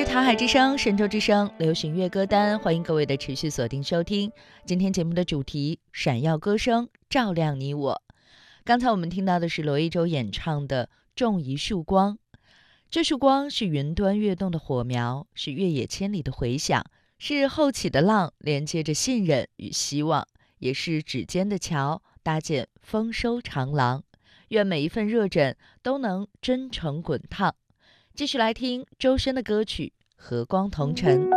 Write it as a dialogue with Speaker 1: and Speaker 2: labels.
Speaker 1: 台海之声、神州之声流行乐歌单，欢迎各位的持续锁定收听。今天节目的主题：闪耀歌声，照亮你我。刚才我们听到的是罗一舟演唱的《种一束光》，这束光是云端跃动的火苗，是越野千里的回响，是后起的浪连接着信任与希望，也是指尖的桥搭建丰收长廊。愿每一份热忱都能真诚滚烫。继续来听周深的歌曲《和光同尘》。